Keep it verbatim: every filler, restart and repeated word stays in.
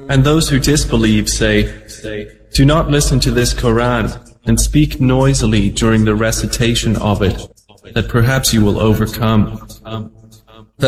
And those who disbelieve say, do not listen to this Quran and speak noisily during the recitation of it, that perhaps you will overcome.